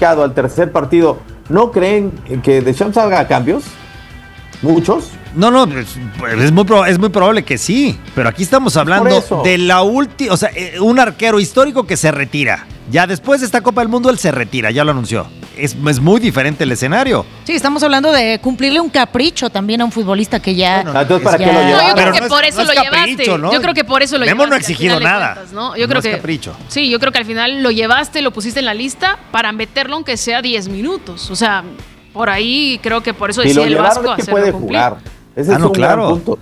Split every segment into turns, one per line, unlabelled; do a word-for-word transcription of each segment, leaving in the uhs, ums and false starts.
clasificado al tercer partido, ¿no creen que Deschamps haga cambios? ¿Muchos?
No, no, es, es, muy, es muy probable que sí, pero aquí estamos hablando de la última, o sea, un arquero histórico que se retira. Ya después de esta Copa del Mundo él se retira, ya lo anunció. Es, es muy diferente el escenario.
Sí, estamos hablando de cumplirle un capricho también a un futbolista que ya...
Bueno, entonces, ¿para
ya...
qué lo llevaron?
No, yo creo
Pero
que
no es,
por eso
no
lo
es capricho,
llevaste.
¿no?
Yo creo que por eso lo
Memo
llevaste.
no ha exigido nada.
Cuentas, ¿no? Yo creo
no
que,
es capricho.
Sí, yo creo que al final lo llevaste, lo pusiste en la lista para meterlo aunque sea diez minutos. O sea, por ahí creo que por eso
Si
decía
lo
el
llevaron
Vasco
es que
hacerlo
puede
cumplir.
jugar. Ese
Ah,
es
no,
un
claro.
gran punto.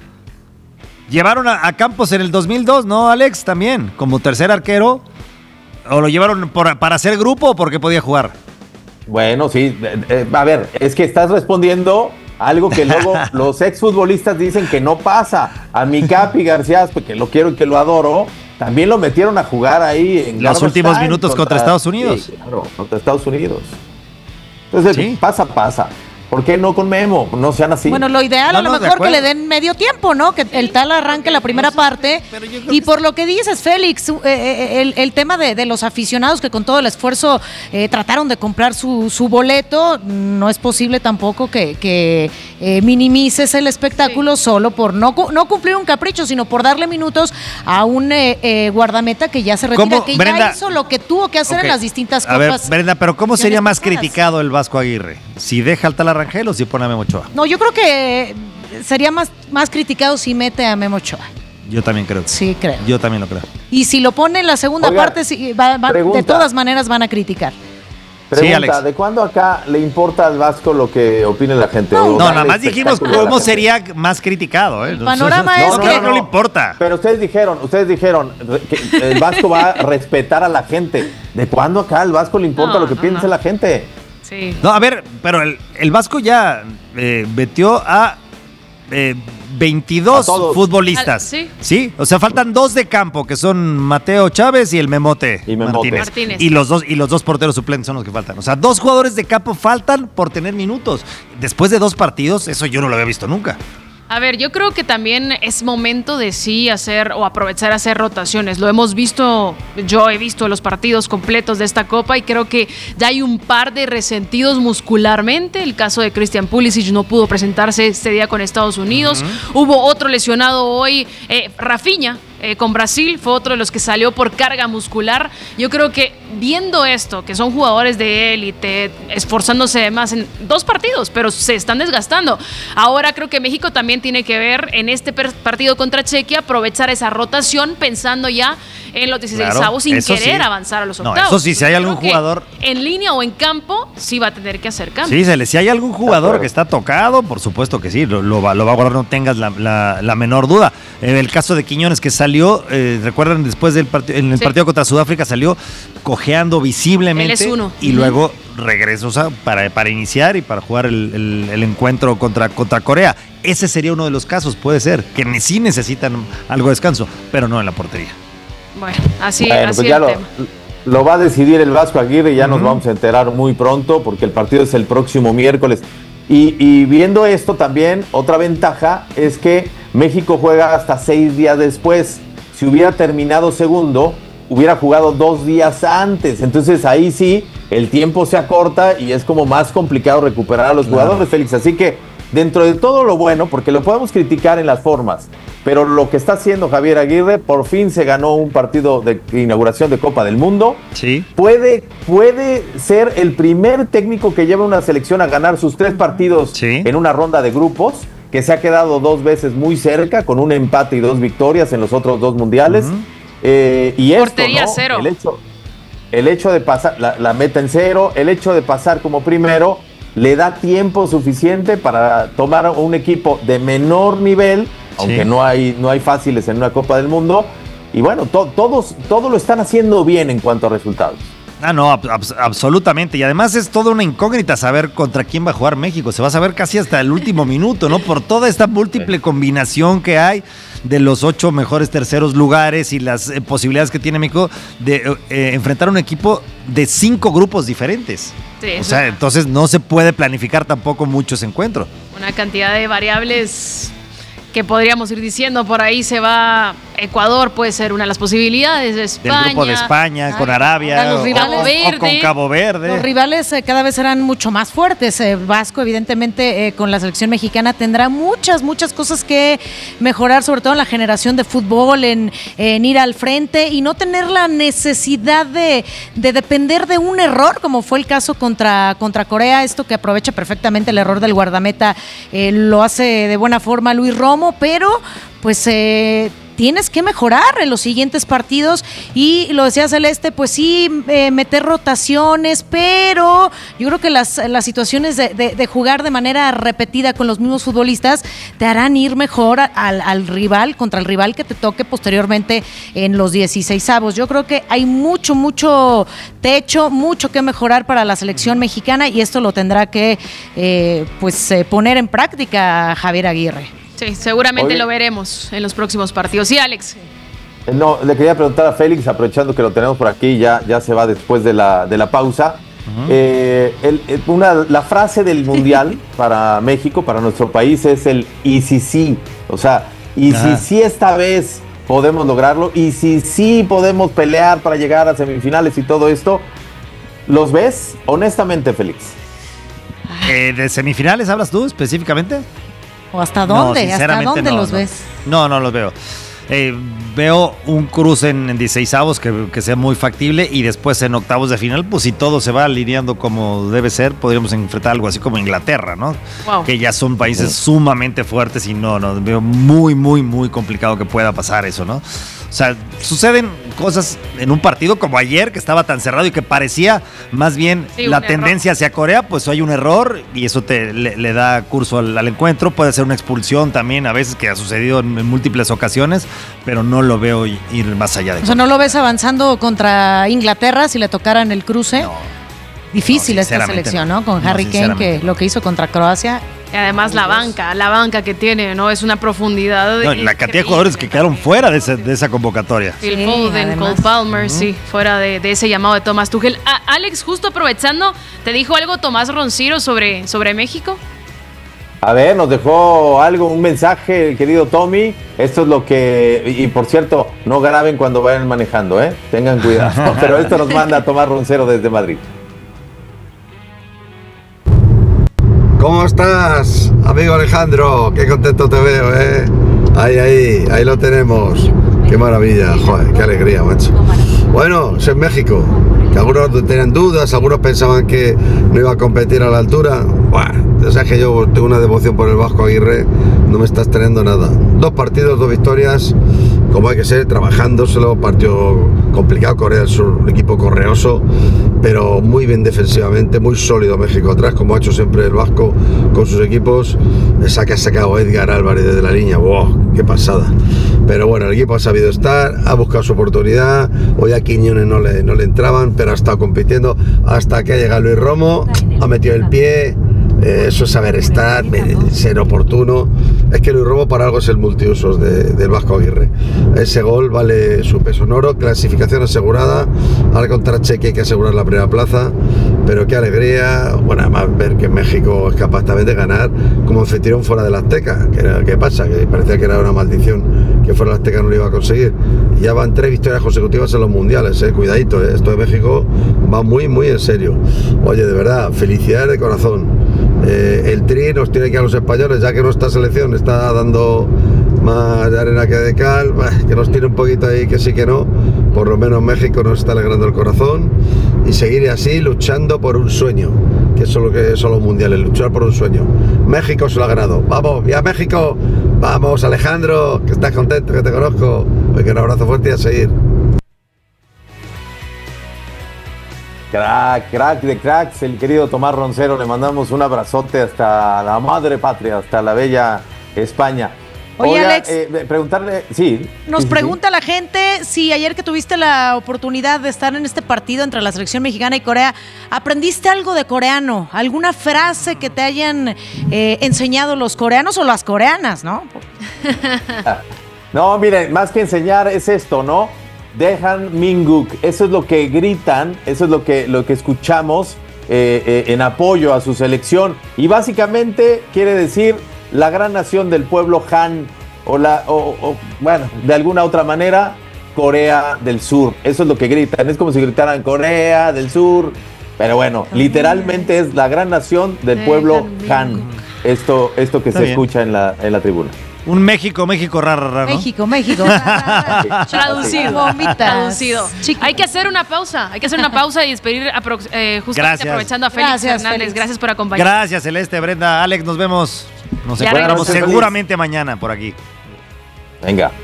Llevaron a, a Campos en el dos mil dos, ¿no, Alex? También, como tercer arquero. ¿O lo llevaron por, para hacer grupo o porque podía jugar?
Bueno, sí. Eh, eh, a ver, es que estás respondiendo algo que luego los exfutbolistas dicen que no pasa. A mi Capi García, que lo quiero y que lo adoro, también lo metieron a jugar ahí en
Los
Garbage
últimos
Time
minutos contra Estados Unidos.
Sí, claro, contra Estados Unidos. Entonces,
Sí.
pasa, pasa. ¿Por qué no con Memo? No sean así.
Bueno, lo ideal
No,
a lo
no, de
mejor que
acuerdo.
le den medio tiempo, ¿no? Que el tal arranque la primera parte.
pero yo creo
Y
que
por lo que dices, Félix, eh, eh, el, el tema de, de los aficionados que con todo el esfuerzo eh, trataron de comprar su, su boleto, no es posible tampoco que, que eh, minimices el espectáculo
Sí.
solo por no, cu- no cumplir un capricho, sino por darle minutos a un eh, eh, guardameta que ya se retira,
¿Cómo,
que
Brenda?
ya hizo lo que tuvo que hacer
Ok.
en las distintas
A ver,
copas.
Brenda, pero ¿cómo sería más
pasadas.
criticado el Vasco Aguirre? ¿Si deja al tal Arrangel o si pone a Memo Ochoa?
No, yo creo que sería más, más criticado si mete a Memo Ochoa.
Yo también creo.
Sí, creo.
Yo también lo creo.
Y si lo pone en la segunda
Oiga,
parte, sí, va- va- de
pregunta.
todas maneras van a criticar.
Pregunta,
Sí, Alex.
¿de cuándo acá le importa al Vasco lo que opine la gente?
No,
O
No,
darle
nada más dijimos
espectáculo a la
cómo
gente.
sería más criticado. ¿eh?
El panorama
no,
es
no,
que-
no, no le importa.
Pero ustedes dijeron, ustedes dijeron que el Vasco va a respetar a la gente. ¿De cuándo acá al Vasco le importa
No,
lo que
no,
piense
no.
la gente?
Sí.
No, a ver, pero el, el Vasco ya eh, metió a eh, veintidós
A todos.
futbolistas.
Ah, sí.
Sí, o sea, faltan dos de campo, que son Mateo Chávez y el Memote
Y Memote.
Martínez.
Martínez.
Y los dos y los dos porteros suplentes son los que faltan. O sea, dos jugadores de campo faltan por tener minutos. Después de dos partidos, eso yo no lo había visto nunca.
A ver, yo creo que también es momento de sí hacer o aprovechar a hacer rotaciones. Lo hemos visto, yo he visto los partidos completos de esta Copa y creo que ya hay un par de resentidos muscularmente. El caso de Christian Pulisic no pudo presentarse este día con Estados Unidos. Uh-huh. Hubo otro lesionado hoy, eh, Rafinha. Eh, con Brasil, fue otro de los que salió por carga muscular. Yo creo que viendo esto, que son jugadores de élite, esforzándose además en dos partidos, pero se están desgastando. Ahora creo que México también tiene que ver en este partido contra Chequia, aprovechar esa rotación pensando ya en los dieciseisavos
Claro,
sin
eso
querer
sí.
avanzar a los
No,
octavos.
eso sí, si hay algún
Creo que
jugador-
en línea o en campo, sí va a tener que hacer cambios.
Sí, se le, si hay algún jugador que está tocado, por supuesto que sí, lo, lo va, lo va a guardar, no tengas la, la, la menor duda. En el caso de Quiñones, que salió, eh, recuerdan, después del partido, en el
Sí.
partido contra Sudáfrica salió cojeando visiblemente.
Él es uno.
Y
Ujú.
luego regresó, o sea, para, para iniciar y para jugar el, el- el encuentro contra, contra Corea. Ese sería uno de los casos, puede ser, que ne- sí necesitan algo de descanso, pero no en la portería.
Bueno, así,
Bueno,
así
pues
el
ya lo,
tema.
lo va a decidir el Vasco Aguirre y ya nos
Ujú.
vamos a enterar muy pronto porque el partido es el próximo miércoles. Y, y viendo esto también, otra ventaja es que México juega hasta seis días después. Si hubiera terminado segundo, hubiera jugado dos días antes. Entonces ahí sí, el tiempo se acorta y es como más complicado recuperar a los
Claro.
jugadores, Félix. Así que dentro de todo lo bueno, porque lo podemos criticar en las formas, pero lo que está haciendo Javier Aguirre, por fin se ganó un partido de inauguración de Copa del Mundo.
Sí.
Puede, puede ser el primer técnico que lleva una selección a ganar sus tres partidos
Sí.
en una ronda de grupos, que se ha quedado dos veces muy cerca, con un empate y dos victorias en los otros dos mundiales.
Ujú.
Eh, y esto,
Portería
¿no?
cero.
El hecho, el hecho de pasar, la, la meta en cero, el hecho de pasar como primero, le da tiempo suficiente para tomar un equipo de menor nivel, aunque
Sí.
no hay, no hay fáciles en una Copa del Mundo. Y bueno, to- todos, todo lo están haciendo bien en cuanto a resultados.
Ah, no, ab- abs- absolutamente. Y además es toda una incógnita saber contra quién va a jugar México. Se va a saber casi hasta el último minuto, ¿no? Por toda esta múltiple combinación que hay de los ocho mejores terceros lugares y las eh, posibilidades que tiene México de eh, enfrentar un equipo de cinco grupos diferentes.
Sí,
O
eso
sea,
es
entonces no se puede planificar tampoco mucho ese encuentro.
una cantidad de variables que podríamos ir diciendo. Por ahí se va Ecuador puede ser una de las posibilidades, de España.
Del grupo de España,
Ay,
con Arabia,
los
o,
rivales,
o, o con Cabo Verde.
Los rivales eh, cada vez serán mucho más fuertes. Eh, Vasco, evidentemente, eh, con la selección mexicana tendrá muchas, muchas cosas que mejorar, sobre todo en la generación de fútbol, en, en ir al frente y no tener la necesidad de, de depender de un error, como fue el caso contra, contra Corea. Esto que aprovecha perfectamente el error del guardameta, eh, lo hace de buena forma Luis Romo, pero pues eh, tienes que mejorar en los siguientes partidos y lo decía Celeste, pues sí, eh, meter rotaciones, pero yo creo que las, las situaciones de, de, de jugar de manera repetida con los mismos futbolistas te harán ir mejor al, al rival, contra el rival que te toque posteriormente en los dieciseisavos. Yo creo que hay mucho, mucho techo, mucho que mejorar para la selección mexicana y esto lo tendrá que eh, pues eh, poner en práctica Javier Aguirre.
Sí, seguramente
Oye.
lo veremos en los próximos partidos. Sí, Alex.
No, le quería preguntar a Félix, aprovechando que lo tenemos por aquí, ya, ya se va después de la, de la pausa. Uh-huh. eh, el, el, una, la frase del Mundial para México, para nuestro país, es el y si sí. O sea, y uh-huh. si sí esta vez podemos lograrlo, y si sí podemos pelear para llegar a semifinales y todo esto. ¿Los ves? Honestamente, Félix.
Eh, ¿De semifinales hablas tú específicamente?
¿O hasta dónde?
No,
¿Hasta dónde
no,
los
no.
ves?
No, no los veo. Eh, veo un cruce en, en dieciseisavos que, que sea muy factible y después en octavos de final, pues si todo se va alineando como debe ser, podríamos enfrentar algo así como Inglaterra, ¿no?
Wow.
Que ya son países sumamente fuertes y no, no, veo muy, muy, muy complicado que pueda pasar eso, ¿no? O sea, suceden cosas en un partido como ayer, que estaba tan cerrado y que parecía más bien
sí,
la
error.
tendencia hacia Corea, pues hay un error y eso te le, le da curso al, al encuentro. Puede ser una expulsión también, a veces que ha sucedido en, en múltiples ocasiones, pero no lo veo ir más allá de
O sea, ¿no lo ves avanzando contra Inglaterra si le tocaran el cruce?
No.
Difícil
No,
esta selección, ¿no? Con
no,
Harry Kane, que
no.
lo que hizo contra Croacia.
Y además la banca, la banca que tiene, ¿no? Es una profundidad.
No, la cantidad de jugadores que quedaron fuera de, ese, de esa convocatoria.
Phil
Sí,
Foden,
además.
Cole Palmer,
Uh-huh.
sí, fuera de, de ese llamado de Thomas Tuchel. Ah, Alex, justo aprovechando, ¿te dijo algo Tomás Ronciro sobre, sobre México?
A ver, nos dejó algo, un mensaje, el querido Tommy. Esto es lo que... Y por cierto, no graben cuando vayan manejando, ¿eh? Tengan cuidado. Pero esto nos manda Tomás Roncero desde Madrid.
¿Cómo estás, amigo Alejandro? Qué contento te veo, ¿eh? Ahí, ahí, ahí lo tenemos. Qué maravilla, joder, qué alegría, macho. Bueno, es en México, que algunos tenían dudas, algunos pensaban que no iba a competir a la altura. Bueno, sabes que yo tengo una devoción por el Vasco Aguirre, no me estás teniendo nada. Dos partidos, dos victorias, como hay que ser, trabajándoselo, partido complicado, Corea del Sur, un equipo correoso, pero muy bien defensivamente, muy sólido México atrás, como ha hecho siempre el Vasco con sus equipos. Esa que ha sacado Edgar Álvarez desde la línea, ¡wow! ¡Qué pasada! Pero bueno, el equipo ha sabido estar, ha buscado su oportunidad. Hoy a Quiñones no le, no le entraban, pero ha estado compitiendo hasta que ha llegado Luis Romo, ha metido el pie. Eh, eso es saber estar, ser oportuno. Es que Luis Romo para algo es el multiusos de, del Vasco Aguirre. Ese gol vale su peso en oro, clasificación asegurada. Ahora contra Chequia hay que asegurar la primera plaza, pero qué alegría. Bueno, además ver que México es capaz también de ganar como anfitrión fuera de la Azteca. ¿Qué, qué pasa? Que parecía que era una maldición que fuera de la Azteca no lo iba a conseguir. Y ya van tres victorias consecutivas en los mundiales, eh. Cuidadito, eh. Esto de México va muy, muy en serio. Oye, de verdad, felicidades de corazón. Eh, el Tri nos tiene que a los españoles, ya que nuestra selección está dando más de arena que de cal, que nos tiene un poquito ahí que sí que no, por lo menos México nos está alegrando el corazón y seguir así luchando por un sueño, que eso es lo que son los mundiales, luchar por un sueño. México se lo ha ganado, vamos, ya México, vamos Alejandro, que estás contento, que te conozco, oye, un abrazo fuerte y a seguir.
Crack, crack de cracks, el querido Tomás Roncero, le mandamos un abrazote hasta la madre patria, hasta la bella España.
Oye,
Oiga,
Alex,
eh, preguntarle, sí.
nos
sí, sí,
pregunta
sí.
la gente si ayer que tuviste la oportunidad de estar en este partido entre la selección mexicana y Corea, ¿aprendiste algo de coreano? ¿Alguna frase que te hayan eh, enseñado los coreanos o las coreanas, no?
No, miren, más que enseñar es esto, ¿no? Dejan Minguk, eso es lo que gritan, eso es lo que, lo que escuchamos eh, eh, en apoyo a su selección. Y básicamente quiere decir la gran nación del pueblo Han, o, la, o, o, bueno, de alguna otra manera, Corea del Sur. Eso es lo que gritan. Es como si gritaran Corea del Sur. Pero bueno, literalmente es la gran nación del pueblo Han. Esto, esto que Está se bien. escucha en la, en la tribuna.
Un México, México, raro, raro. ¿no?
México, México.
Traducido. Traducido. Hay que hacer una pausa. Hay que hacer una pausa y despedir eh, justamente Gracias. aprovechando a Félix Gracias, Hernández. Félix. Gracias por acompañarnos.
Gracias, Celeste, Brenda, Alex, nos vemos. Nos encontramos seguramente mañana por aquí.
Venga.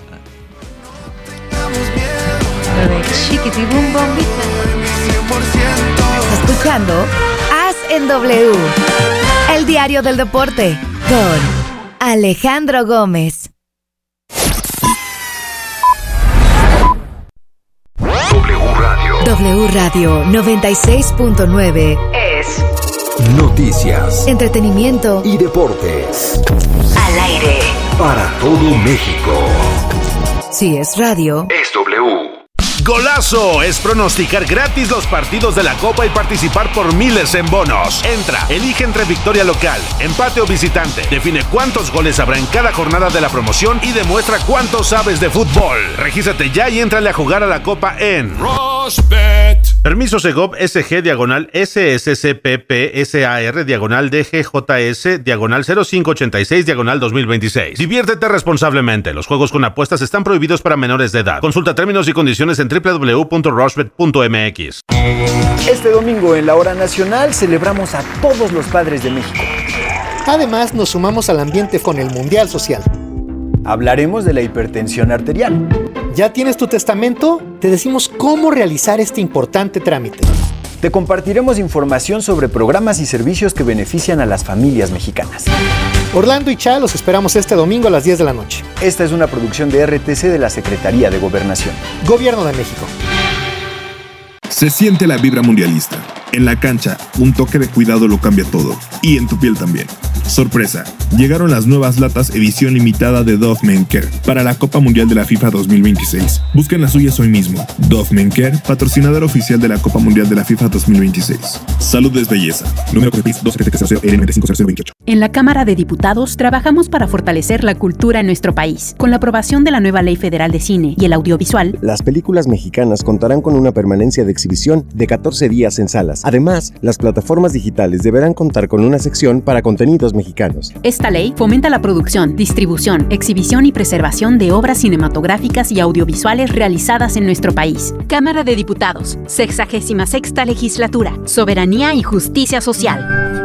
Escuchando As en W, el diario del deporte con Alejandro Gómez.
W Radio.
W Radio noventa y seis punto nueve
es noticias,
entretenimiento
y deportes.
Al aire.
Para todo México.
Si es radio,
es W.
Golazo es pronosticar gratis los partidos de la Copa y participar por miles en bonos. Entra, elige entre victoria local, empate o visitante. Define cuántos goles habrá en cada jornada de la promoción y demuestra cuánto sabes de fútbol. Regístrate ya y éntrale a jugar a la Copa en Rushbet. Permiso Segov S G diagonal S S C P P S A R diagonal D G J S diagonal cero cinco ochenta y seis diagonal dos mil veintiséis. Diviértete responsablemente. Los juegos con apuestas están prohibidos para menores de edad. Consulta términos y condiciones en doble u doble u doble u punto rushbet punto m x.
Este domingo en la Hora Nacional celebramos a todos los padres de México.
Además, nos sumamos al ambiente con el Mundial Social.
Hablaremos de la hipertensión arterial.
¿Ya tienes tu testamento? Te decimos cómo realizar este importante trámite.
Te compartiremos información sobre programas y servicios que benefician a las familias mexicanas.
Orlando y Cha los esperamos este domingo a las diez de la noche.
Esta es una producción de R T C de la Secretaría de Gobernación.
Gobierno de México.
Se siente la vibra mundialista. En la cancha, un toque de cuidado lo cambia todo. Y en tu piel también. Sorpresa, llegaron las nuevas latas edición limitada de Dove Men Care para la Copa Mundial de la FIFA dos mil veintiséis. Busquen las suyas hoy mismo. Dove Men Care, patrocinador oficial de la Copa Mundial de la FIFA dos mil veintiséis. Salud es belleza. Número C P I S dos siete cero cero L nueve cinco cero cero veintiocho.
En la Cámara de Diputados trabajamos para fortalecer la cultura en nuestro país. Con la aprobación de la nueva Ley Federal de Cine y el Audiovisual,
las películas mexicanas contarán con una permanencia de exhibición de catorce días en salas. Además, las plataformas digitales deberán contar con una sección para contenidos mexicanos.
Esta ley fomenta la producción, distribución, exhibición y preservación de obras cinematográficas y audiovisuales realizadas en nuestro país. Cámara de Diputados, sexagésima sexta legislatura, soberanía y justicia social.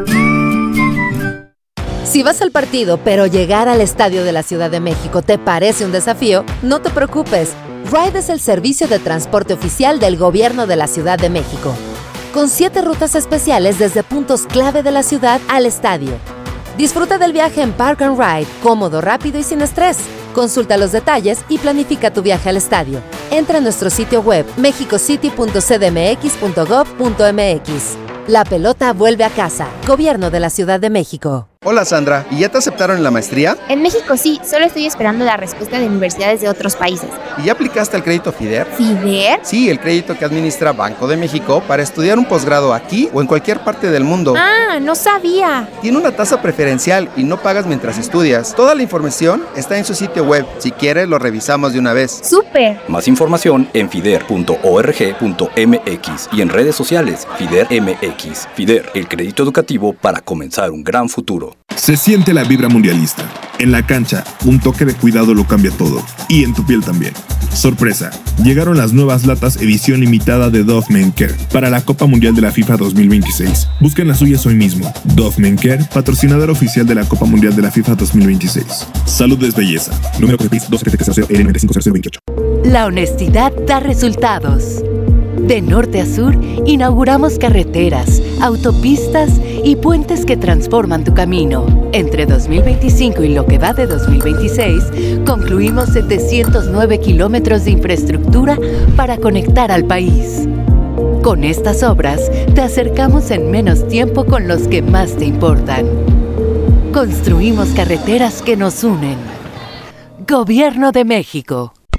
Si vas al partido, pero llegar al estadio de la Ciudad de México te parece un desafío, no te preocupes. Ride es el servicio de transporte oficial del Gobierno de la Ciudad de México, con siete rutas especiales desde puntos clave de la ciudad al estadio. Disfruta del viaje en Park and Ride, cómodo, rápido y sin estrés. Consulta los detalles y planifica tu viaje al estadio. Entra a nuestro sitio web mexicocity punto c d m x punto gov punto m x. La pelota vuelve a casa. Gobierno de la Ciudad de México.
Hola Sandra, ¿y ya te aceptaron en la maestría?
En México sí, solo estoy esperando la respuesta de universidades de otros países.
¿Y ya aplicaste al crédito FIDER?
¿FIDER?
Sí, el crédito que administra Banco de México para estudiar un posgrado aquí o en cualquier parte del mundo.
Ah, no sabía.
Tiene una tasa preferencial y no pagas mientras estudias. Toda la información está en su sitio web. Si quieres, lo revisamos de una vez.
¡Súper!
Más información en fider punto org punto m x y en redes sociales FIDER M X. FIDER, el crédito educativo para comenzar un gran futuro.
Se siente la vibra mundialista. En la cancha, un toque de cuidado lo cambia todo. Y en tu piel también. Sorpresa, llegaron las nuevas latas edición limitada de Dove Men Care para la Copa Mundial de la FIFA dos mil veintiséis. Busquen las suyas hoy mismo. Dove Men Care, patrocinador oficial de la Copa Mundial de la FIFA dos mil veintiséis. Salud es belleza. Número C P I S dos siete cero cero L nueve cinco cero cero veintiocho.
La honestidad da resultados. De norte a sur, inauguramos carreteras, autopistas y puentes que transforman tu camino. Entre dos mil veinticinco y lo que va de dos mil veintiséis, concluimos setecientos nueve kilómetros de infraestructura para conectar al país. Con estas obras, te acercamos en menos tiempo con los que más te importan. Construimos carreteras que nos unen. Gobierno de México.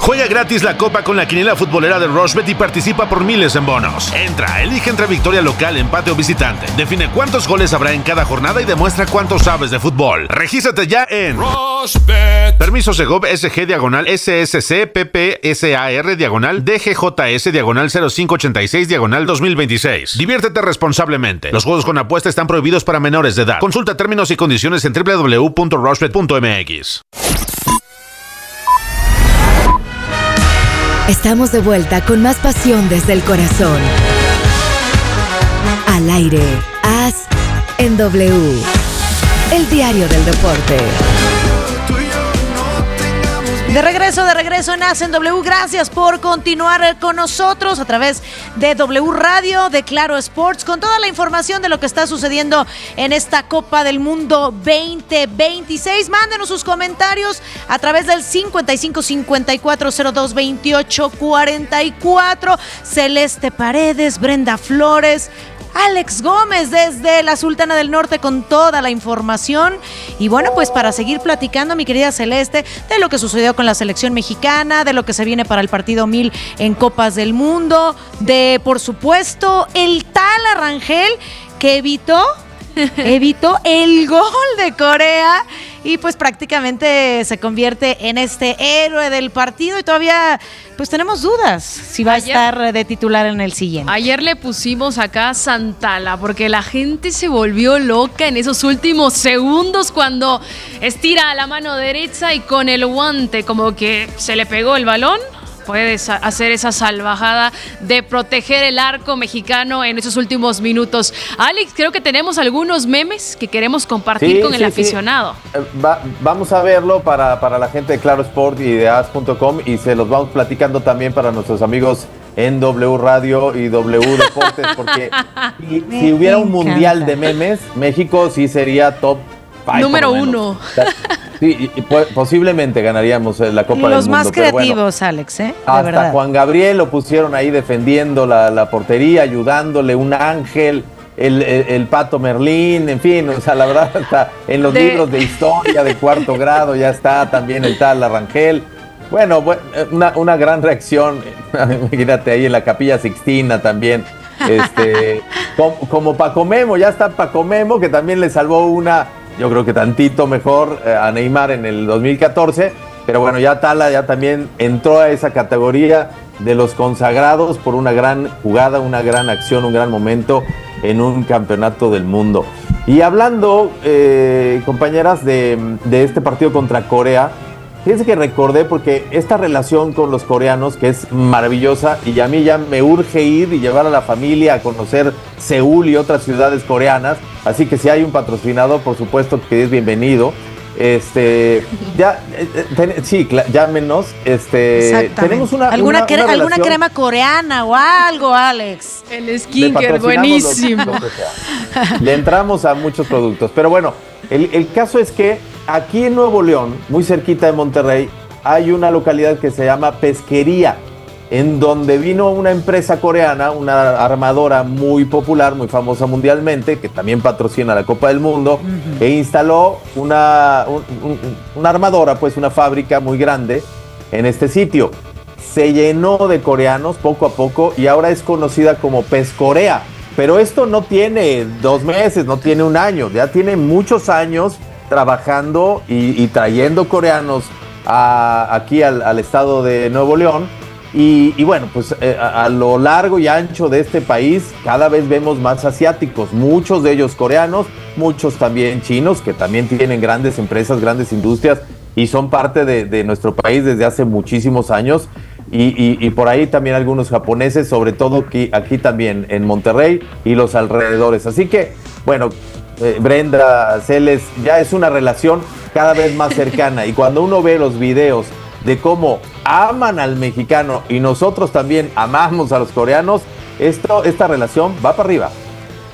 Juega gratis la Copa con la quiniela futbolera de Rushbet y participa por miles en bonos. Entra, elige entre victoria local, empate o visitante. Define cuántos goles habrá en cada jornada y demuestra cuánto sabes de fútbol. Regístrate ya en Rushbet. Permiso Segov S G diagonal S S C P P S A R diagonal D G J S diagonal cero cinco ochenta y seis diagonal dos mil veintiséis. Diviértete responsablemente. Los juegos con apuesta están prohibidos para menores de edad. Consulta términos y condiciones en doble u doble u doble u punto rushbet punto m x.
Estamos de vuelta con más pasión desde el corazón. Al aire, As en W. El diario del deporte.
De regreso, de regreso en As en W. Gracias por continuar con nosotros a través de W Radio, de Claro Sports, con toda la información de lo que está sucediendo en esta Copa del Mundo veinte veintiséis. Mándenos sus comentarios a través del cincuenta y cinco cincuenta y cuatro cero dos veintiocho cuarenta y cuatro. Celeste Paredes, Brenda Flores, Alex Gómez desde la Sultana del Norte con toda la información. Y bueno, pues para seguir platicando, mi querida Celeste, de lo que sucedió con la selección mexicana, de lo que se viene para el partido mil en Copas del Mundo, de, por supuesto, el Tala Rangel que evitó, evitó el gol de Corea y pues prácticamente se convierte en este héroe del partido y todavía pues tenemos dudas si va ayer, a estar de titular en el siguiente.
Ayer le pusimos acá Santala porque la gente se volvió loca en esos últimos segundos cuando estira la mano derecha y con el guante como que se le pegó el balón. Puedes hacer esa salvajada de proteger el arco mexicano en esos últimos minutos. Alex, creo que tenemos algunos memes que queremos compartir sí, con el sí, aficionado.
Sí. Va, vamos a verlo para, para la gente de Claro Sport y de as punto com y se los vamos platicando también para nuestros amigos en W Radio y W Deportes, porque si, si hubiera un mundial de memes, México sí sería top five.
Número uno.
Sí, y, y posiblemente ganaríamos la Copa del Mundo.
Los más creativos, bueno, Alex, ¿eh? De
hasta
verdad.
Juan Gabriel lo pusieron ahí defendiendo la, la portería, ayudándole, un ángel, el, el, el Pato Merlín, en fin, o sea, la verdad, hasta en los de... libros de historia de cuarto grado ya está también el Tala Rangel. Bueno, una, una gran reacción, imagínate ahí en la Capilla Sixtina también. Este, como, como Paco Memo, ya está Paco Memo, que también le salvó una, yo creo que tantito mejor eh, a Neymar en el dos mil catorce, pero bueno, ya Tala ya también entró a esa categoría de los consagrados por una gran jugada, una gran acción, un gran momento en un campeonato del mundo. Y hablando, eh, compañeras, de, de este partido contra Corea, fíjense que recordé porque esta relación con los coreanos, que es maravillosa, y a mí ya me urge ir y llevar a la familia a conocer Seúl y otras ciudades coreanas, así que si hay un patrocinador, por supuesto que es bienvenido. Este, ya, ten, sí, llámenos. Este, tenemos una
alguna,
una,
cre
una
alguna crema coreana o algo, Alex.
El skincare, buenísimo.
Lo, lo Le entramos a muchos productos, pero bueno, el, el caso es que aquí en Nuevo León, muy cerquita de Monterrey, hay una localidad que se llama Pesquería, en donde vino una empresa coreana, una armadora muy popular, muy famosa mundialmente, que también patrocina la Copa del Mundo, uh-huh. e instaló una, un, un, una armadora, pues una fábrica muy grande en este sitio. Se llenó de coreanos poco a poco y ahora es conocida como Pescorea. Pero esto no tiene dos meses, no tiene un año, ya tiene muchos años trabajando y, y trayendo coreanos a, aquí al, al estado de Nuevo León. Y, y bueno, pues eh, a, a lo largo y ancho de este país cada vez vemos más asiáticos, muchos de ellos coreanos, muchos también chinos, que también tienen grandes empresas, grandes industrias y son parte de, de nuestro país desde hace muchísimos años. Y, y, y por ahí también algunos japoneses, sobre todo aquí, aquí también en Monterrey y los alrededores. Así que, bueno, eh, Brenda, Celes, ya es una relación cada vez más cercana. Y cuando uno ve los videos de cómo aman al mexicano y nosotros también amamos a los coreanos, esto, esta relación va para arriba.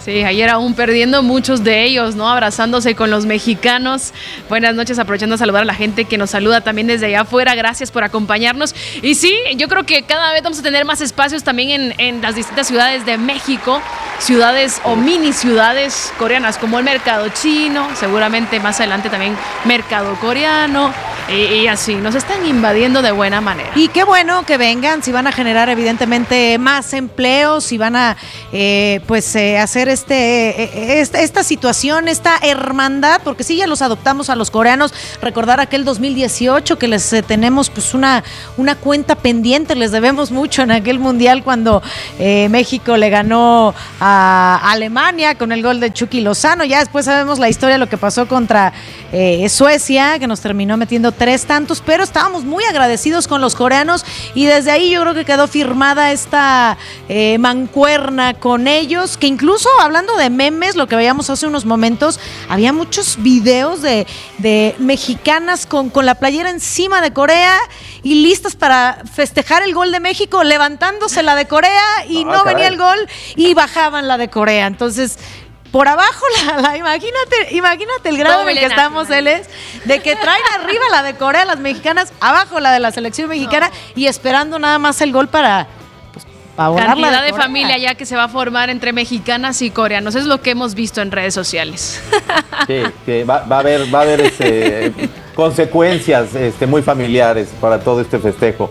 Sí, ayer aún perdiendo muchos de ellos, ¿no? Abrazándose con los mexicanos. Buenas noches, aprovechando a saludar a la gente que nos saluda también desde allá afuera. Gracias por acompañarnos. Y sí, yo creo que cada vez vamos a tener más espacios también en, en las distintas ciudades de México, ciudades o mini ciudades coreanas, como el mercado chino, seguramente más adelante también mercado coreano, y, y así, nos están invadiendo de buena manera.
Y qué bueno que vengan, si van a generar evidentemente más empleos, si van a eh, pues eh, hacer este, esta, esta situación, esta hermandad, porque sí, ya los adoptamos a los coreanos. Recordar aquel dos mil dieciocho que les eh, tenemos pues una, una cuenta pendiente, les debemos mucho en aquel mundial cuando eh, México le ganó a Alemania con el gol de Chucky Lozano. Ya después sabemos la historia, lo que pasó contra eh, Suecia, que nos terminó metiendo tres tantos, pero estábamos muy agradecidos con los coreanos y desde ahí yo creo que quedó firmada esta eh, mancuerna con ellos, que incluso hablando de memes, lo que veíamos hace unos momentos, había muchos videos de, de mexicanas con, con la playera encima de Corea y listas para festejar el gol de México, levantándose la de Corea y no, no venía el gol y bajaban la de Corea. Entonces, por abajo, la, la, imagínate, imagínate el grado en el que estamos, él es, de que traen arriba la de Corea, las mexicanas, abajo la de la selección mexicana no. y esperando nada más el gol para...
Cantidad de, de familia ya que se va a formar entre mexicanas y coreanos, es lo que hemos visto en redes sociales.
Sí, que va, va a haber, va a haber este, consecuencias este, muy familiares para todo este festejo.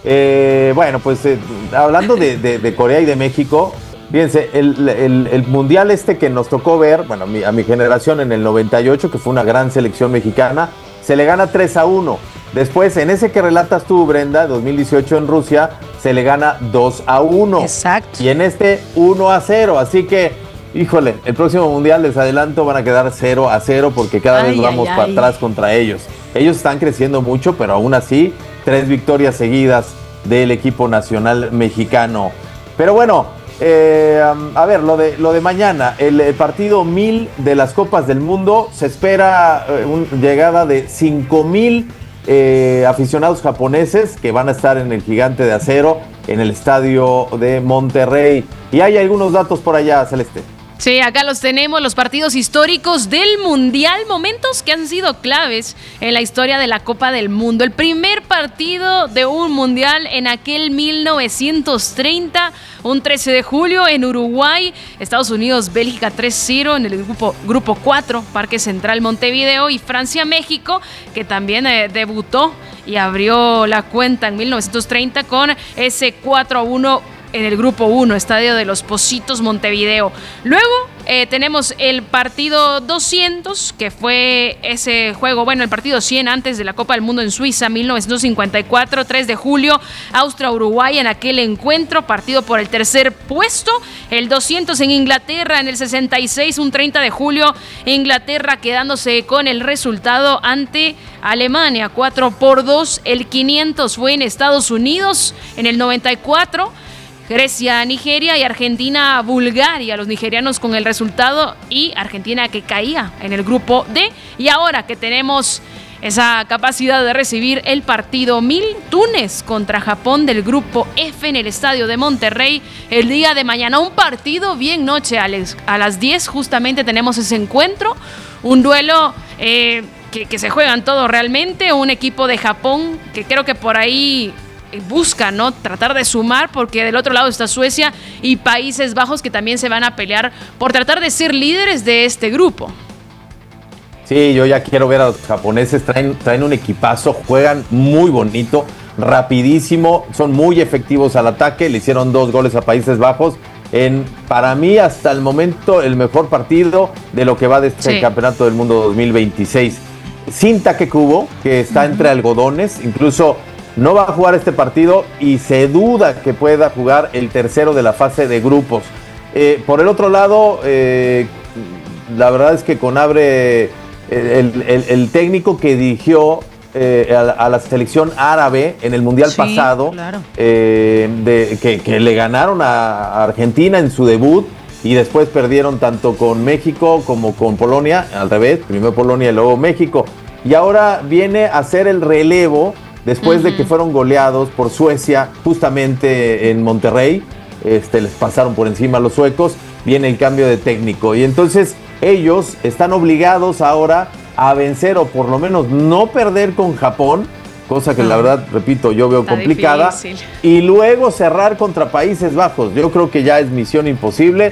Eh, bueno, pues eh, hablando de, de, de Corea y de México, fíjense, el, el, el mundial este que nos tocó ver, bueno, a mi, a mi generación en el noventa y ocho, que fue una gran selección mexicana, se le gana tres a uno. Después, en ese que relatas tú, Brenda, dos mil dieciocho en Rusia, se le gana dos a uno.
Exacto.
Y en este, uno a cero. Así que, híjole, el próximo mundial, les adelanto, van a quedar cero a cero porque cada ay, vez vamos ay, para ay. atrás contra ellos. Ellos están creciendo mucho, pero aún así, tres victorias seguidas del equipo nacional mexicano. Pero bueno, eh, a ver, lo de, lo de mañana, el, el partido mil de las Copas del Mundo, se espera eh, una llegada de cinco mil Eh, aficionados japoneses que van a estar en el Gigante de Acero, en el estadio de Monterrey. Y hay algunos datos por allá, Celeste.
Sí, acá los tenemos, los partidos históricos del Mundial, momentos que han sido claves en la historia de la Copa del Mundo. El primer partido de un Mundial en aquel mil novecientos treinta, un trece de julio en Uruguay, Estados Unidos, Bélgica tres cero en el grupo, grupo cuatro, Parque Central Montevideo, y Francia-México, que también eh, debutó y abrió la cuenta en mil novecientos treinta con ese cuatro a uno en el grupo uno, Estadio de los Pocitos, Montevideo. Luego eh, tenemos el partido doscientos, que fue ese juego, bueno, el partido cien antes de la Copa del Mundo en Suiza, mil novecientos cincuenta y cuatro, tres de julio, Austria-Uruguay en aquel encuentro, partido por el tercer puesto. El doscientos en Inglaterra en el sesenta y seis, un treinta de julio, Inglaterra quedándose con el resultado ante Alemania, cuatro por dos. El quinientos fue en Estados Unidos en el noventa y cuatro, Grecia, Nigeria, y Argentina, Bulgaria, los nigerianos con el resultado, y Argentina que caía en el grupo D. Y ahora que tenemos esa capacidad de recibir el partido mil, Túnez contra Japón del grupo F en el estadio de Monterrey el día de mañana. Un partido bien noche, Alex. A las diez justamente tenemos ese encuentro, un duelo eh, que, que se juegan todo realmente. Un equipo de Japón que creo que por ahí busca, ¿no?, tratar de sumar, porque del otro lado está Suecia y Países Bajos, que también se van a pelear por tratar de ser líderes de este grupo.
Sí, yo ya quiero ver a los japoneses, traen, traen un equipazo, juegan muy bonito, rapidísimo, son muy efectivos al ataque, le hicieron dos goles a Países Bajos, en, para mí hasta el momento el mejor partido de lo que va de este sí. Campeonato del Mundo dos mil veintiséis. Sin Takekubo, que está uh-huh. entre algodones, incluso no va a jugar este partido y se duda que pueda jugar el tercero de la fase de grupos. Eh, por el otro lado, eh, la verdad es que Conabre, el, el, el técnico que dirigió eh, a, a la selección árabe en el Mundial sí, pasado, claro. eh, de, que, que le ganaron a Argentina en su debut y después perdieron tanto con México como con Polonia, al revés, primero Polonia y luego México. Y ahora viene a hacer el relevo después uh-huh. de que fueron goleados por Suecia justamente en Monterrey. Este, les pasaron por encima a los suecos viene el cambio de técnico. Y entonces ellos están obligados ahora a vencer o por lo menos no perder con Japón, cosa que la verdad, repito, yo veo
Está
complicada,
difícil.
y luego cerrar contra Países Bajos. Yo creo que ya es misión imposible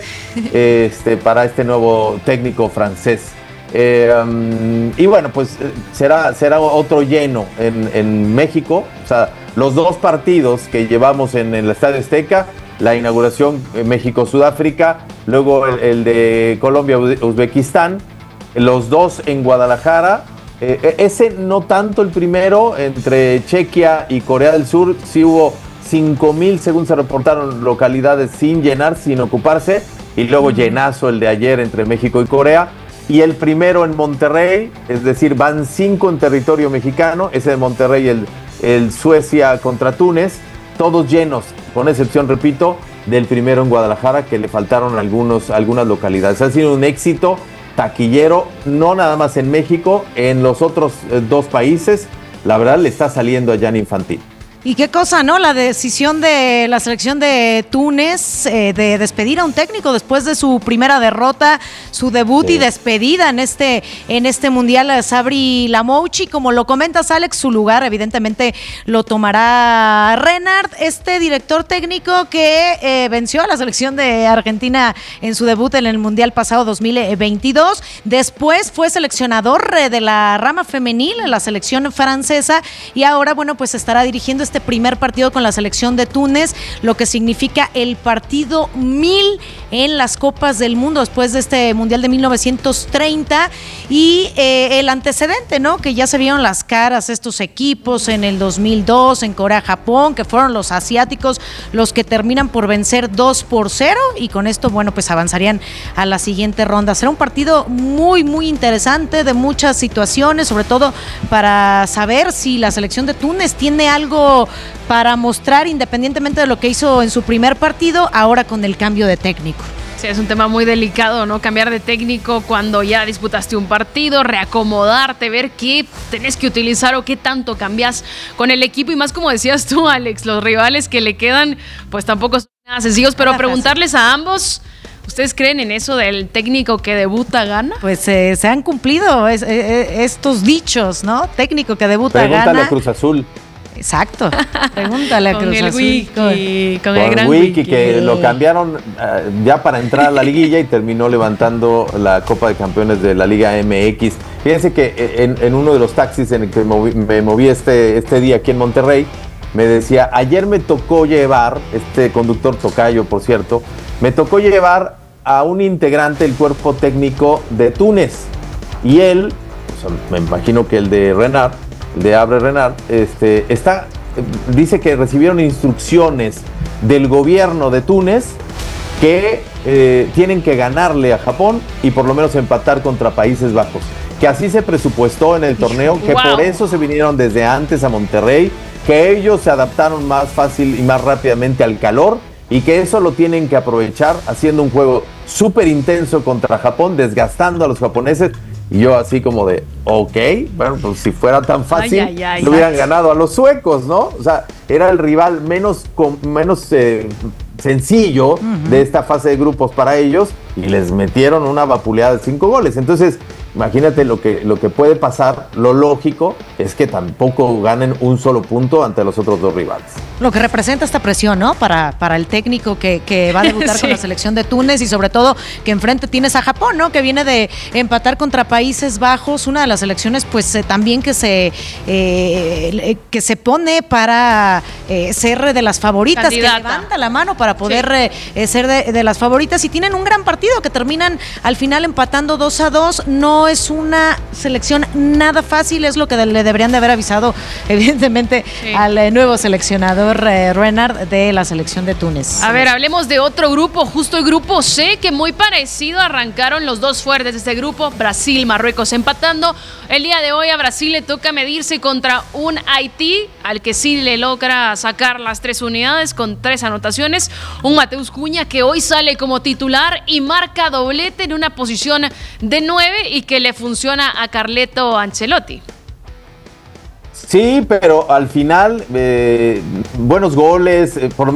este, para este nuevo técnico francés. Eh, um, y bueno, pues será, será otro lleno en, en México. O sea, los dos partidos que llevamos en el Estadio Azteca, la inauguración México-Sudáfrica, luego el, el de Colombia-Uzbekistán, los dos en Guadalajara. Eh, ese no tanto el primero, entre Chequia y Corea del Sur, sí hubo cinco mil, según se reportaron, localidades sin llenar, sin ocuparse, y luego llenazo el de ayer entre México y Corea. Y el primero en Monterrey, es decir, van cinco en territorio mexicano, ese de Monterrey, el, el Suecia contra Túnez, todos llenos, con excepción, repito, del primero en Guadalajara, que le faltaron algunos, algunas localidades. Ha sido un éxito taquillero, no nada más en México, en los otros eh, dos países, la verdad le está saliendo a Gianni Infantino.
Y qué cosa, ¿no? La decisión de la selección de Túnez eh, de despedir a un técnico después de su primera derrota, su debut sí. y despedida en este en este mundial, Sabri Lamouchi. Como lo comentas, Alex, su lugar evidentemente lo tomará Renard, este director técnico que eh, venció a la selección de Argentina en su debut en el mundial pasado dos mil veintidós. Después fue seleccionador de la rama femenil en la selección francesa y ahora, bueno, pues estará dirigiendo este primer partido con la selección de Túnez, lo que significa el partido mil en las Copas del Mundo después de este Mundial de mil novecientos treinta y eh, el antecedente, ¿no? Que ya se vieron las caras estos equipos en el dos mil dos, en Corea-Japón, que fueron los asiáticos los que terminan por vencer dos por cero y con esto, bueno, pues avanzarían a la siguiente ronda. Será un partido muy, muy interesante, de muchas situaciones, sobre todo para saber si la selección de Túnez tiene algo para mostrar, independientemente de lo que hizo en su primer partido, ahora con el cambio de técnico.
Sí, es un tema muy delicado, ¿no? Cambiar de técnico cuando ya disputaste un partido, reacomodarte, ver qué tenés que utilizar o qué tanto cambias con el equipo. Y más como decías tú, Alex, los rivales que le quedan, pues tampoco son nada sencillos, pero preguntarles a ambos, ¿ustedes creen en eso del técnico que debuta gana?
Pues eh, se han cumplido es, eh, estos dichos, ¿no? Técnico que debuta
Pregúntale
gana.
a Cruz Azul.
Exacto. Pregúntale a
con
Cruz
el
Azul.
wiki, con, con
Con
el gran
Wiki,
wiki.
que lo cambiaron uh, ya para entrar a la liguilla y terminó levantando la Copa de Campeones de la Liga M X. Fíjense que en, en uno de los taxis en el que moví, me moví este, este día aquí en Monterrey, me decía, ayer me tocó llevar, este conductor tocayo, por cierto, me tocó llevar a un integrante del cuerpo técnico de Túnez. Y él, o sea, me imagino que el de Renard, de Abre Renard, este, está, dice que recibieron instrucciones del gobierno de Túnez que eh, tienen que ganarle a Japón y por lo menos empatar contra Países Bajos. Que así se presupuestó en el torneo, que
wow.
por eso se vinieron desde antes a Monterrey, que ellos se adaptaron más fácil y más rápidamente al calor y que eso lo tienen que aprovechar haciendo un juego súper intenso contra Japón, desgastando a los japoneses. Y yo así como de, ok, bueno, pues si fuera tan fácil,
ay, ay, ay,
lo hubieran
ay.
ganado a los suecos, ¿no? O sea, era el rival menos, com, menos eh, sencillo uh-huh. de esta fase de grupos para ellos y les metieron una vapuleada de cinco goles. Entonces, imagínate lo que, lo que puede pasar. Lo lógico es que tampoco ganen un solo punto ante los otros dos rivales.
Lo que representa esta presión, ¿no? Para, para el técnico que, que va a debutar sí. con la selección de Túnez y sobre todo que enfrente tienes a Japón, ¿no? Que viene de empatar contra Países Bajos, una de las selecciones pues eh, también que se eh, que se pone para eh, ser de las favoritas, Candidata. que levanta la mano para poder sí. eh, ser de, de las favoritas y tienen un gran partido que terminan al final empatando dos a dos. No es una selección nada fácil, es lo que le deberían de haber avisado evidentemente sí. al eh, nuevo seleccionador eh, Renard de la selección de Túnez.
A ver, hablemos de otro grupo, justo el grupo C, que muy parecido arrancaron los dos fuertes de este grupo, Brasil, Marruecos empatando. El día de hoy a Brasil le toca medirse contra un Haití, al que sí le logra sacar las tres unidades con tres anotaciones. Un Mateus Cunha que hoy sale como titular y marca doblete en una posición de nueve y que le funciona a Carleto Ancelotti.
Sí, pero al final, eh, buenos goles, eh, por lo menos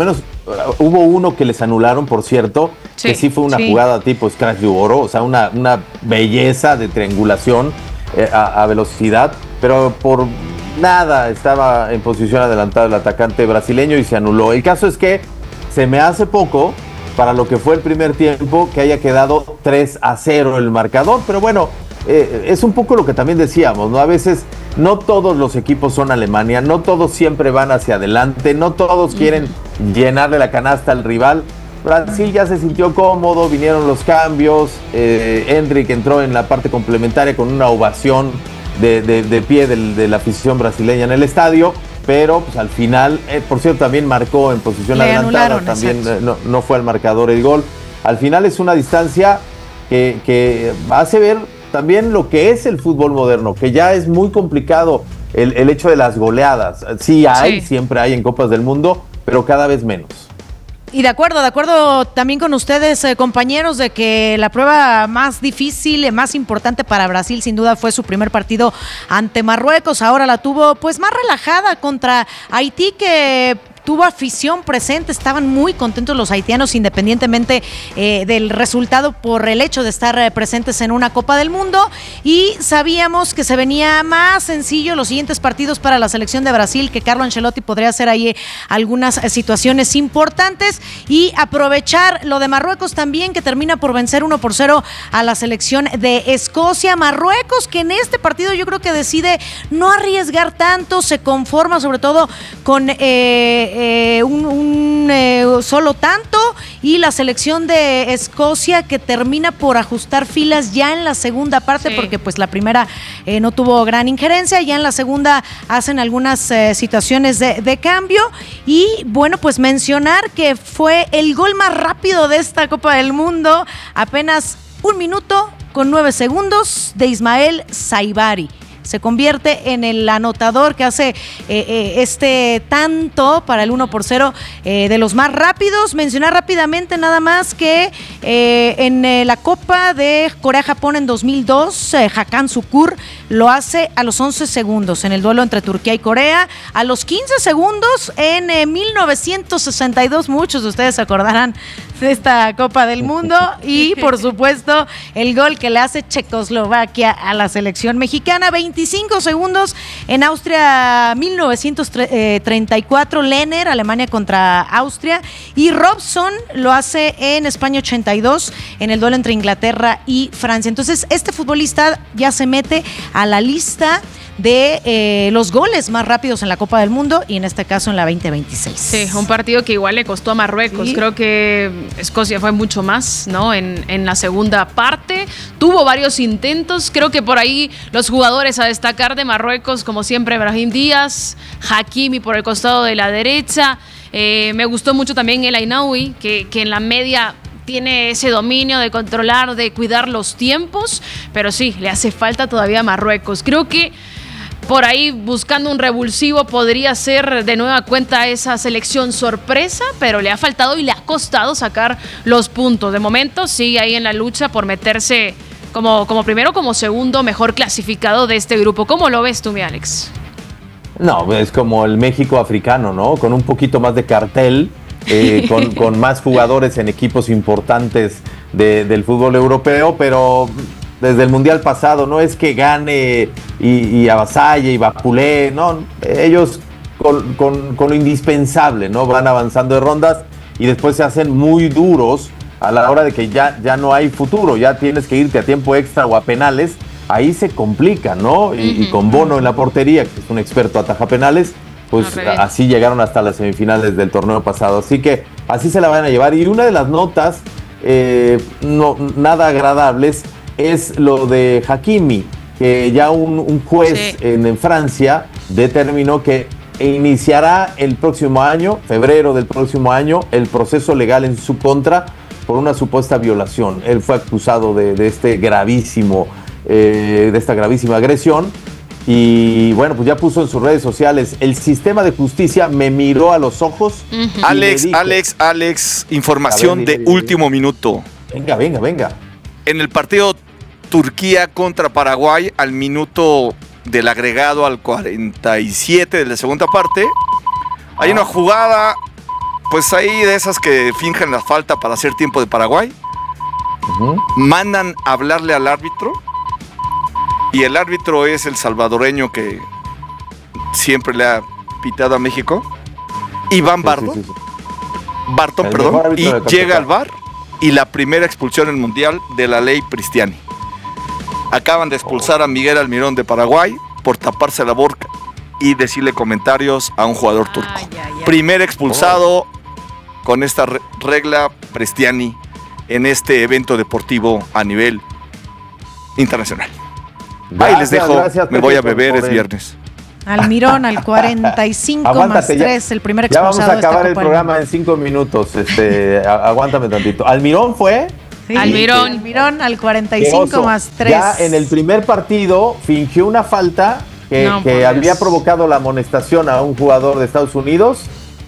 hubo uno que les anularon, por cierto,
Sí,
que sí fue una
sí.
jugada tipo Scratch de oro, o sea, una, una belleza de triangulación eh, a, a velocidad, pero por nada estaba en posición adelantada el atacante brasileño y se anuló. El caso es que se me hace poco para lo que fue el primer tiempo que haya quedado tres a cero el marcador, pero bueno, eh, es un poco lo que también decíamos, ¿no? A veces no todos los equipos son Alemania, no todos siempre van hacia adelante, no todos quieren llenarle la canasta al rival. Brasil ya se sintió cómodo, vinieron los cambios, eh, Endrick entró en la parte complementaria con una ovación de, de, de pie del, de la afición brasileña en el estadio, pero pues al final, eh, por cierto, también marcó en posición
Le
adelantada,
anularon,
también eh, no, no fue al marcador el gol. Al final es una distancia que, que hace ver también lo que es el fútbol moderno, que ya es muy complicado el, el hecho de las goleadas. Sí hay,
Sí.
siempre hay en Copas del Mundo, pero cada vez menos.
Y de acuerdo, de acuerdo también con ustedes, eh, compañeros, de que la prueba más difícil, eh, más importante para Brasil, sin duda, fue su primer partido ante Marruecos. Ahora la tuvo pues más relajada contra Haití, que tuvo afición presente, estaban muy contentos los haitianos independientemente eh, del resultado por el hecho de estar eh, presentes en una Copa del Mundo, y sabíamos que se venía más sencillo los siguientes partidos para la selección de Brasil, que Carlo Ancelotti podría hacer ahí algunas eh, situaciones importantes y aprovechar lo de Marruecos también, que termina por vencer uno por cero a la selección de Escocia. Marruecos, que en este partido yo creo que decide no arriesgar tanto, se conforma sobre todo con eh, Eh, un, un eh, solo tanto, y la selección de Escocia que termina por ajustar filas ya en la segunda parte, sí. porque pues la primera eh, no tuvo gran injerencia, ya en la segunda hacen algunas eh, situaciones de, de cambio, y bueno, pues mencionar que fue el gol más rápido de esta Copa del Mundo, apenas un minuto con nueve segundos, de Ismael Saibari. Se convierte en el anotador que hace eh, eh, este tanto para el uno por cero eh, de los más rápidos. Mencionar rápidamente nada más que eh, en eh, la Copa de Corea-Japón en dos mil dos, eh, Hakan Sukur lo hace a los once segundos en el duelo entre Turquía y Corea, a los quince segundos en eh, mil novecientos sesenta y dos, muchos de ustedes se acordarán de esta Copa del Mundo, y por supuesto el gol que le hace Checoslovaquia a la selección mexicana, veinticinco segundos en Austria mil novecientos treinta y cuatro, Lehner, Alemania contra Austria, y Robson lo hace en España ochenta y dos en el duelo entre Inglaterra y Francia. Entonces este futbolista ya se mete a la lista de eh, los goles más rápidos en la Copa del Mundo, y en este caso en la veinte veintiséis.
Sí, un partido que igual le costó a Marruecos. Sí. Creo que Escocia fue mucho más, ¿no? En, en la segunda parte. Tuvo varios intentos. Creo que por ahí los jugadores a destacar de Marruecos, como siempre, Brahim Díaz, Hakimi por el costado de la derecha. Eh, me gustó mucho también El Ainaoui, que, que en la media tiene ese dominio de controlar, de cuidar los tiempos, pero sí, le hace falta todavía a Marruecos. Creo que por ahí, buscando un revulsivo, podría ser de nueva cuenta esa selección sorpresa, pero le ha faltado y le ha costado sacar los puntos. De momento sigue ahí en la lucha por meterse como, como primero, como segundo mejor clasificado de este grupo. ¿Cómo lo ves tú, mi Alex?
No, es como el México africano, ¿no? Con un poquito más de cartel, eh, con, con más jugadores en equipos importantes de, del fútbol europeo, pero desde el Mundial pasado no es que gane y, y avasalle y vapulee, no, ellos con, con, con lo indispensable, ¿no? Van avanzando de rondas y después se hacen muy duros a la hora de que ya, ya no hay futuro, ya tienes que irte a tiempo extra o a penales, ahí se complica, ¿no? Y, uh-huh. y con Bono en la portería, que es un experto ataja penales, pues okay. así llegaron hasta las semifinales del torneo pasado, así que así se la van a llevar. Y una de las notas eh, no, nada agradables es lo de Hakimi, que ya un, un juez sí. en, en Francia determinó que iniciará el próximo año, febrero del próximo año, el proceso legal en su contra por una supuesta violación. Él fue acusado de, de este gravísimo, eh, de esta gravísima agresión. Y bueno, pues ya puso en sus redes sociales: el sistema de justicia me miró a los ojos.
Uh-huh. Alex, dijo, Alex, Alex, información ver, dile, de dile, último dile. minuto.
Venga, venga, venga.
En el partido Turquía contra Paraguay, al minuto del agregado al cuarenta y siete de la segunda parte, hay una jugada pues ahí de esas que fingen la falta para hacer tiempo de Paraguay. Uh-huh. Mandan a hablarle al árbitro. Y el árbitro es el salvadoreño que siempre le ha pitado a México. Iván Bardo. Sí, sí, sí. Barton, el perdón. Y llega al V A R y la primera expulsión en el Mundial de la ley Pristiani. Acaban de expulsar a Miguel Almirón de Paraguay por taparse la boca y decirle comentarios a un jugador turco. Ay, ay, ay. Primer expulsado oh. con esta re- regla Pristiani en este evento deportivo a nivel internacional. Gracias, ahí les dejo, gracias, me Pepe, voy a beber, es viernes.
Almirón al cuarenta y cinco más tres, el primer expulsado.
Ya vamos a acabar el programa en cinco minutos. Este, aguántame tantito. ¿Almirón fue?
Sí, Almirón. Almirón al cuarenta y cinco más tres.
Ya en el primer partido fingió una falta que, no, que había provocado la amonestación a un jugador de Estados Unidos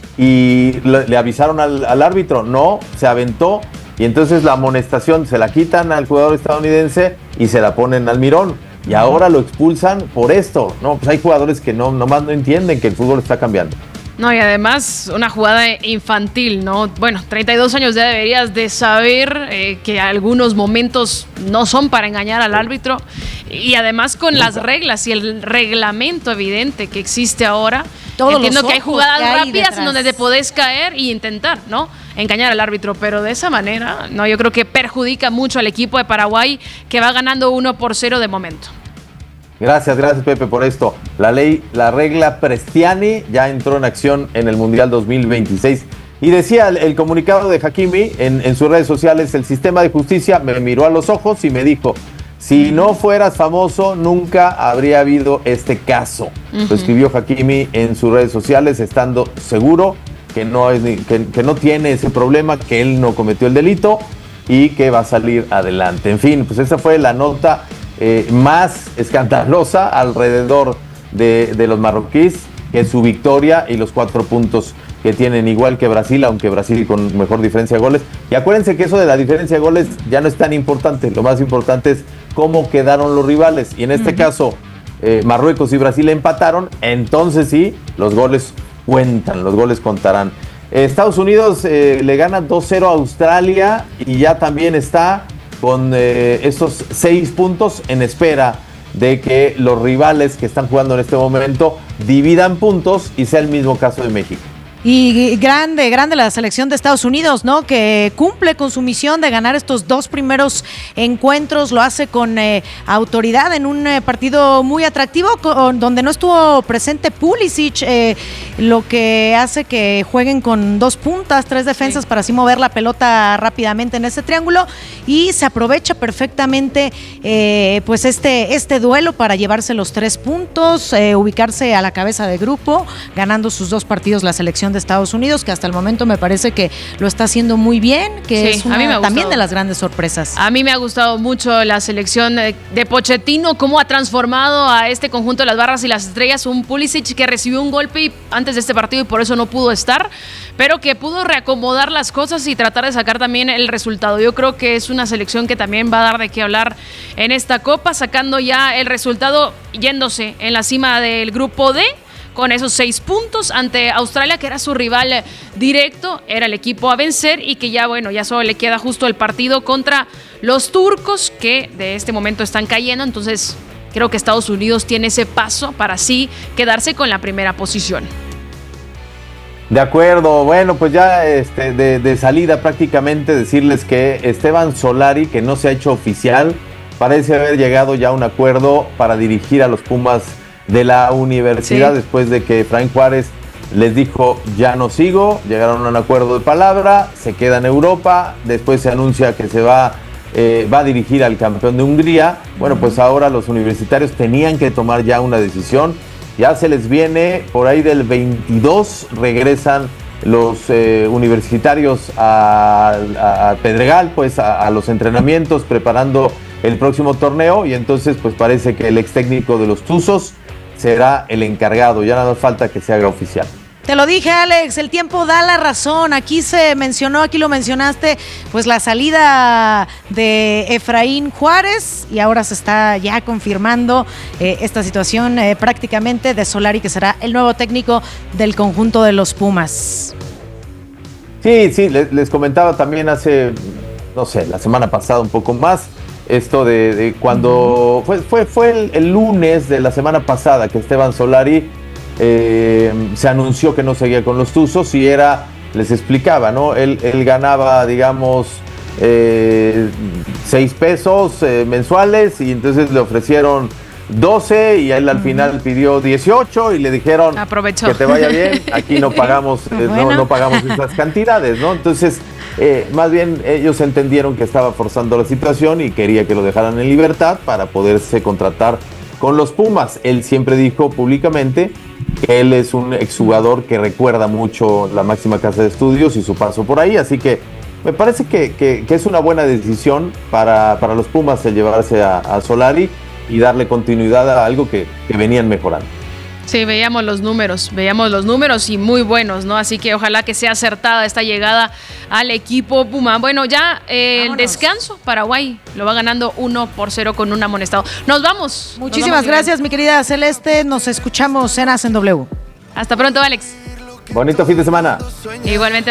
y le, le avisaron al, al árbitro. No, se aventó y entonces la amonestación se la quitan al jugador estadounidense y se la ponen al Almirón. Y ahora lo expulsan por esto. No, pues hay jugadores que no, nomás no entienden que el fútbol está cambiando.
No, y además una jugada infantil, ¿no? Bueno, treinta y dos años ya deberías de saber eh, que algunos momentos no son para engañar al árbitro. Y además con las reglas y el reglamento evidente que existe ahora, todos entiendo que hay jugadas que hay rápidas detrás, en donde te podés caer y intentar, ¿no? Engañar al árbitro, pero de esa manera, no, yo creo que perjudica mucho al equipo de Paraguay, que va ganando uno por cero de momento.
Gracias, gracias Pepe por esto. La ley, la regla Pristiani ya entró en acción en el Mundial dos mil veintiséis. Y decía el, el comunicado de Hakimi en, en sus redes sociales: el sistema de justicia me miró a los ojos y me dijo, si no fueras famoso, nunca habría habido este caso. Uh-huh. Lo escribió Hakimi en sus redes sociales, estando seguro que no, es, que, que no tiene ese problema, que él no cometió el delito y que va a salir adelante. En fin, pues esa fue la nota eh, más escandalosa alrededor de, de los marroquíes, que su victoria y los cuatro puntos que tienen, igual que Brasil, aunque Brasil con mejor diferencia de goles. Y acuérdense que eso de la diferencia de goles ya no es tan importante, lo más importante es cómo quedaron los rivales. Y en este uh-huh. caso, eh, Marruecos y Brasil empataron, entonces sí, los goles cuentan, los goles contarán. Eh, Estados Unidos eh, le gana dos cero a Australia y ya también está con eh, esos seis puntos en espera de que los rivales que están jugando en este momento dividan puntos y sea el mismo caso de México.
Y grande, grande la selección de Estados Unidos, ¿no? Que cumple con su misión de ganar estos dos primeros encuentros, lo hace con eh, autoridad en un eh, partido muy atractivo, con, donde no estuvo presente Pulisic, eh, lo que hace que jueguen con dos puntas, tres defensas, sí, para así mover la pelota rápidamente en ese triángulo, y se aprovecha perfectamente eh, pues este, este duelo para llevarse los tres puntos, eh, ubicarse a la cabeza de grupo, ganando sus dos partidos la selección de Estados Unidos, que hasta el momento me parece que lo está haciendo muy bien, que sí, es una, también de las grandes sorpresas.
A mí me ha gustado mucho la selección de, de Pochettino, cómo ha transformado a este conjunto de las barras y las estrellas, un Pulisic que recibió un golpe antes de este partido y por eso no pudo estar, pero que pudo reacomodar las cosas y tratar de sacar también el resultado. Yo creo que es una selección que también va a dar de qué hablar en esta Copa, sacando ya el resultado, yéndose en la cima del grupo D, con esos seis puntos ante Australia, que era su rival directo, era el equipo a vencer, y que ya, bueno, ya solo le queda justo el partido contra los turcos, que de este momento están cayendo. Entonces creo que Estados Unidos tiene ese paso para así quedarse con la primera posición.
De acuerdo, bueno, pues ya este, de, de salida prácticamente decirles que Esteban Solari, que no se ha hecho oficial, parece haber llegado ya a un acuerdo para dirigir a los Pumas de la universidad, sí, después de que Efraín Juárez les dijo ya no sigo. Llegaron a un acuerdo de palabra, se queda en Europa, después se anuncia que se va, eh, va a dirigir al campeón de Hungría. Bueno, pues ahora los universitarios tenían que tomar ya una decisión, ya se les viene por ahí del veintidós, regresan los eh, universitarios a, a, a Pedregal, pues a, a los entrenamientos, preparando el próximo torneo, y entonces pues parece que el ex técnico de los Tuzos será el encargado, ya nada falta que se haga oficial.
Te lo dije, Alex, el tiempo da la razón. Aquí se mencionó, aquí lo mencionaste, pues la salida de Efraín Juárez, y ahora se está ya confirmando eh, esta situación eh, prácticamente de Solari, que será el nuevo técnico del conjunto de los Pumas.
Sí, sí, les, les comentaba también hace, no sé, la semana pasada un poco más, esto de, de cuando, uh-huh. fue, fue, fue el, el lunes de la semana pasada que Esteban Solari eh, se anunció que no seguía con los Tuzos y era, les explicaba, ¿no? Él, él ganaba, digamos, eh, seis pesos eh, mensuales y entonces le ofrecieron doce y él al uh-huh. final pidió dieciocho y le dijeron
Aprovechó.
que te vaya bien, aquí no pagamos eh, bueno. no, no pagamos esas cantidades, ¿no? Entonces, eh, más bien ellos entendieron que estaba forzando la situación y quería que lo dejaran en libertad para poderse contratar con los Pumas. Él siempre dijo públicamente que él es un exjugador que recuerda mucho la máxima casa de estudios y su paso por ahí, así que me parece que, que, que es una buena decisión para, para los Pumas el llevarse a, a Solari y darle continuidad a algo que, que venían mejorando.
Sí, veíamos los números, veíamos los números y muy buenos, ¿no? Así que ojalá que sea acertada esta llegada al equipo Puma. Bueno, ya eh, el descanso, Paraguay lo va ganando uno por cero con un amonestado. Nos vamos.
Muchísimas
nos vamos,
gracias, mi querida Celeste. Nos escuchamos en As en W.
Hasta pronto, Alex.
Bonito fin de semana.
Igualmente.